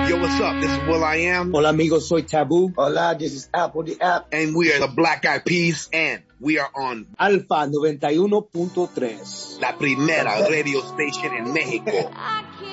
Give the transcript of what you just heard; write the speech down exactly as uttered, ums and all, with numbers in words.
Yo, what's up? This is Will I Am. Hola amigos, soy Taboo. Hola, this is Apple the App. And we are the Black Eyed Peas. And we are on Alfa noventa y uno punto tres. La primera radio station en México.